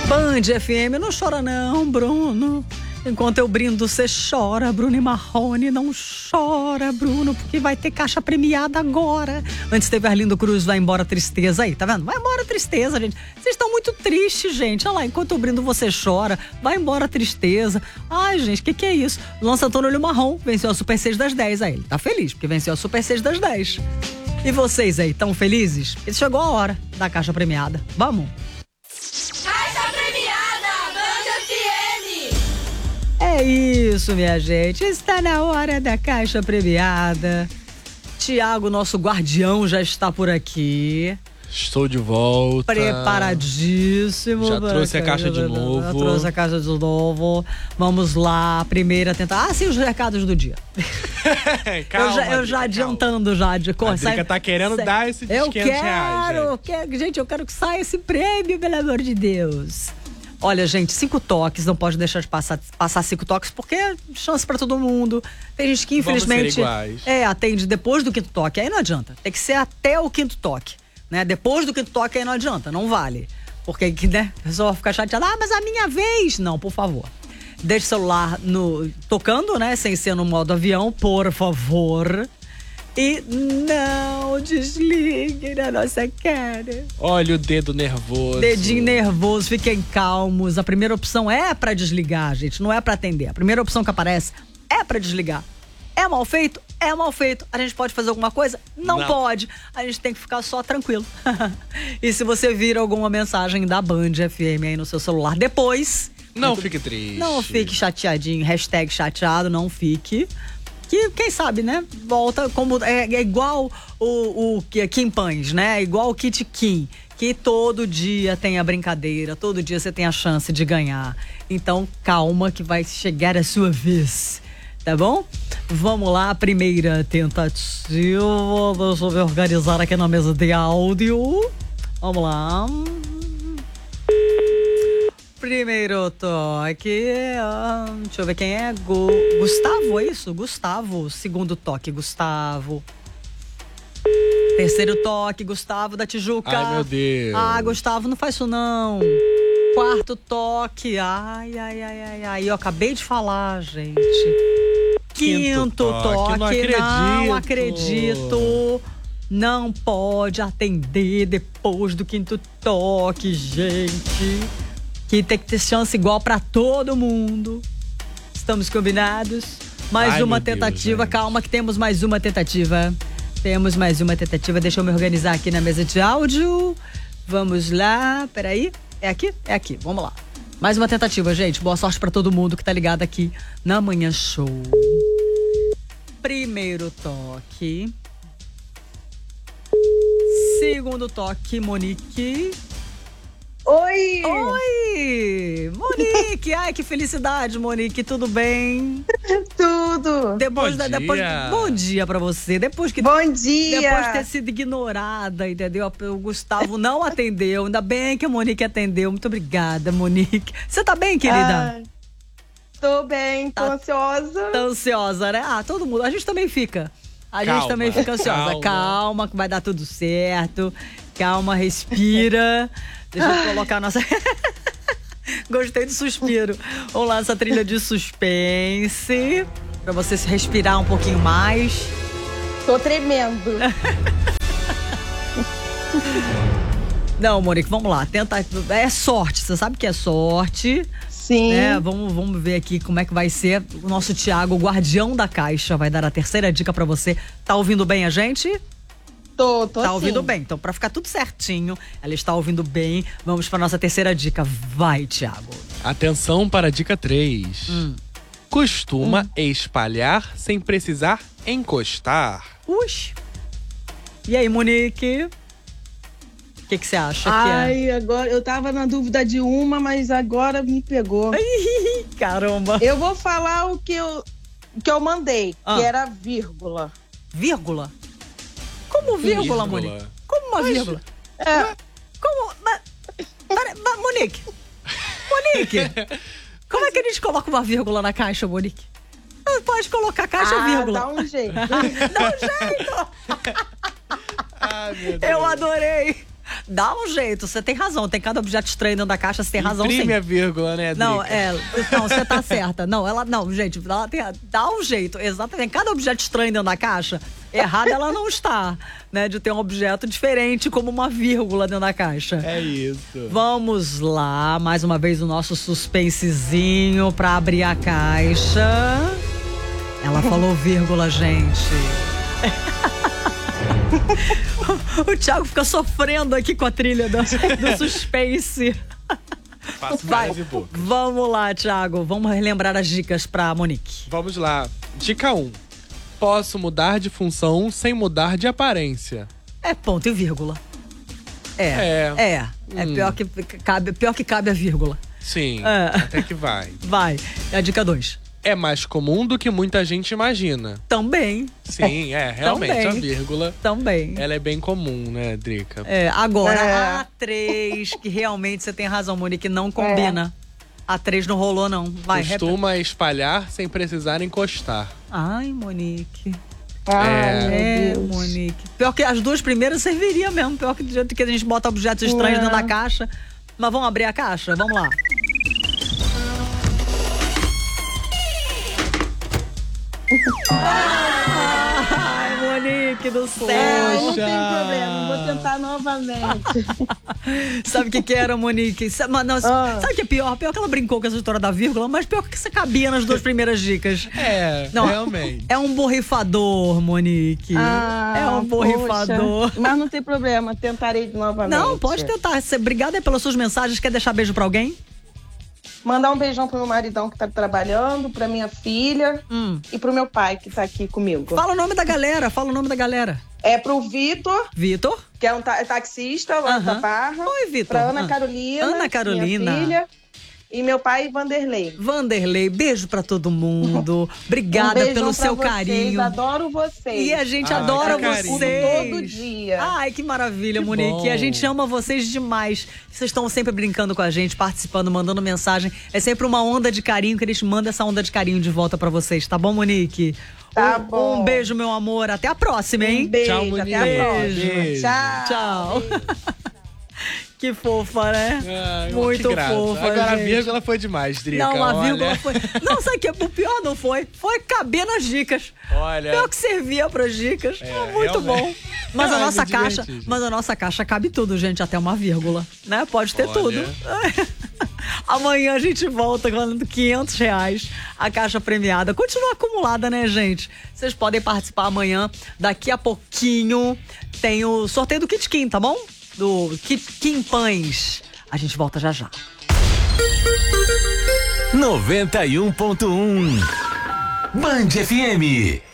Band FM, não chora não, Bruno. Enquanto eu brindo, você chora, Bruno e Marrone. Não chora, Bruno, porque vai ter caixa premiada agora. Antes teve Arlindo Cruz, vai embora tristeza. Aí, tá vendo? Vai embora tristeza, gente. Vocês estão muito tristes, gente. Olha lá, enquanto eu brindo, você chora. Vai embora tristeza. Ai, gente, que é isso? Lança Antônio Olho Marrom, venceu a Super 6 das 10. Aí, ele tá feliz, porque venceu a Super 6 das 10. E vocês aí, tão felizes? Ele chegou a hora da caixa premiada. Vamos? É isso, minha gente. Está na hora da caixa premiada. Tiago, nosso guardião, já está por aqui. Estou de volta. Preparadíssimo. Já trouxe a caixa de novo. Já trouxe a caixa de novo. Vamos lá, primeira tentar. Sim, os recados do dia. Calma, eu já adiantando já. De cor, a Drica tá querendo dar esse de 500 reais, gente, eu quero que saia esse prêmio, pelo amor de Deus. Olha, gente, 5 toques, não pode deixar de passar 5 toques, porque é chance pra todo mundo. Tem gente que, infelizmente, atende depois do 5º toque, aí não adianta. Tem que ser até o 5º toque, né? Depois do 5º toque, aí não adianta, não vale. Porque, né, a pessoa fica chateada, mas a minha vez. Não, por favor. Deixe o celular tocando, né, sem ser no modo avião, por favor. E não desligue na nossa cara. Olha o dedo nervoso. Dedinho nervoso, fiquem calmos. A primeira opção é pra desligar, gente, não é pra atender. A primeira opção que aparece é pra desligar. É mal feito? É mal feito. A gente pode fazer alguma coisa? Não pode. A gente tem que ficar só tranquilo. E se você vir alguma mensagem da Band FM aí no seu celular depois... Não fique triste. Não fique chateadinho. Hashtag chateado, não fique... Que, quem sabe, né? Volta como... É igual o Kim Pães, né? É igual o Kit Kim. Que todo dia tem a brincadeira, todo dia você tem a chance de ganhar. Então, calma que vai chegar a sua vez. Tá bom? Vamos lá, primeira tentativa. Deixa eu me organizar aqui na mesa de áudio. Vamos lá. Primeiro toque, deixa eu ver quem é. Gustavo, é isso? Gustavo. Segundo toque, Gustavo. Terceiro toque, Gustavo da Tijuca. Ai, meu Deus. Gustavo, não faz isso não. Quarto toque, ai. Eu acabei de falar, gente. Quinto toque, não acredito. Não pode atender depois do 5º toque, gente. Que tem que ter chance igual pra todo mundo. Estamos combinados? Mais uma tentativa. Deus, calma que temos mais uma tentativa. Temos mais uma tentativa. Deixa eu me organizar aqui na mesa de áudio. Vamos lá. Peraí. É aqui? É aqui. Vamos lá. Mais uma tentativa, gente. Boa sorte pra todo mundo que tá ligado aqui na Manhã Show. Primeiro toque. Segundo toque, Monique. Oi! Monique! Ai, que felicidade, Monique. Tudo bem? Tudo! Bom dia pra você. Depois de ter sido ignorada, entendeu? O Gustavo não atendeu. Ainda bem que a Monique atendeu. Muito obrigada, Monique. Você tá bem, querida? Tô bem, tô ansiosa. Tá ansiosa, né? Todo mundo. A gente também fica. A gente também fica ansiosa. Calma, que vai dar tudo certo. Calma, respira. Deixa eu colocar a nossa... Gostei do suspiro. Vamos lá, essa trilha de suspense. Pra você se respirar um pouquinho mais. Tô tremendo. Não, Monique, vamos lá. Tenta... É sorte, você sabe que é sorte. Sim. Né? Vamos ver aqui como é que vai ser. O nosso Tiago, o guardião da caixa, vai dar a terceira dica pra você. Tá ouvindo bem a gente? Tô tá ouvindo bem. Então, pra ficar tudo certinho, ela está ouvindo bem. Vamos pra nossa terceira dica. Vai, Tiago. Atenção para a dica 3. Costuma espalhar sem precisar encostar. Ux. E aí, Monique? O que você acha que é? Agora eu tava na dúvida de uma, mas agora me pegou. Caramba. Eu vou falar o que eu mandei, que era vírgula. Vírgula? Como vírgula, Monique? Como uma vírgula? Como? Monique! Como é que a gente coloca uma vírgula na caixa, Monique? Não pode colocar caixa vírgula. Dá um jeito. Dá um jeito! Ai, meu Deus. Eu adorei! Dá um jeito, você tem razão. Tem cada objeto estranho dentro da caixa, você tem razão, sim. Imprime a vírgula, né, Drica? Não, você tá certa. Não, gente, dá um jeito. Exatamente. Cada objeto estranho dentro da caixa, errada ela não está, né? De ter um objeto diferente como uma vírgula dentro da caixa. É isso. Vamos lá, mais uma vez o nosso suspensezinho pra abrir a caixa. Ela falou vírgula, gente. O Thiago fica sofrendo aqui com a trilha do suspense. Vai, vamos lá, Thiago. Vamos relembrar as dicas pra Monique. Vamos lá. Dica 1. Posso mudar de função sem mudar de aparência. É ponto e vírgula. É pior que cabe a vírgula. Sim, até que vai. Vai. É a dica 2. É mais comum do que muita gente imagina. Também. Sim, realmente, também. a vírgula. Também. Ela é bem comum, né, Drica? Agora, a 3, que realmente você tem razão, Monique, não combina. A 3 não rolou, não. Vai, costuma espalhar sem precisar encostar. Ai, Monique. Deus. Monique. Pior que as duas primeiras serviria mesmo. Pior que do jeito que a gente bota objetos estranhos dentro da caixa. Mas vamos abrir a caixa? Vamos lá. Ai, Monique do céu. Não tem problema, vou tentar novamente. Sabe o que era, Monique? Sabe o que é pior? Pior que ela brincou com essa história da vírgula, mas pior que você cabia nas duas primeiras dicas. Realmente. É um borrifador, Monique. É um borrifador. Mas não tem problema, tentarei novamente. Não, pode tentar. Obrigada pelas suas mensagens. Quer deixar beijo pra alguém? Mandar um beijão pro meu maridão que tá trabalhando, pra minha filha e pro meu pai que tá aqui comigo. Fala o nome da galera, É pro Vitor, que é um taxista lá da Barra. Oi, Vitor. Pra Ana Carolina, minha filha. E meu pai, Vanderlei. Beijo pra todo mundo. Obrigada pelo seu carinho. Adoro vocês. E a gente adora vocês. Todo dia. Ai, que maravilha, Monique. Bom. A gente ama vocês demais. Vocês estão sempre brincando com a gente, participando, mandando mensagem. É sempre uma onda de carinho que eles mandam essa onda de carinho de volta pra vocês. Tá bom, Monique? Tá bom. Um beijo, meu amor. Até a próxima, hein? Um beijo. Tchau, Monique. Até a próxima. Beijo. Tchau. Que fofa, né? Muito fofa. Agora gente. a vírgula foi demais, Drica. Não, a vírgula foi. Não, sabe o que? O pior não foi. Foi caber nas dicas. Olha. Pior que servia pras dicas. Muito bom. Mas a nossa caixa cabe tudo, gente, até uma vírgula, né? Pode ter tudo. Amanhã a gente volta ganhando R$500. A caixa premiada continua acumulada, né, gente? Vocês podem participar amanhã. Daqui a pouquinho tem o sorteio do Kit Kim, tá bom? Do Kit Kim Pães. A gente volta já já. 91.1 Band FM.